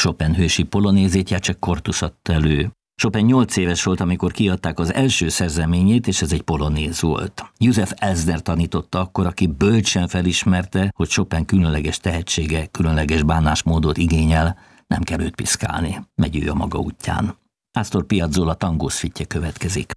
Chopin hősi polonézét Jacek Kortus adta elő. Chopin 8 éves volt, amikor kiadták az első szerzeményét, és ez egy polonéz volt. József Elsner tanította akkor, aki bölcsen felismerte, hogy Chopin különleges tehetsége, különleges bánásmódot igényel, nem kell őt piszkálni, megy ő a maga útján. Astor Piazzolla tangó szvitje következik.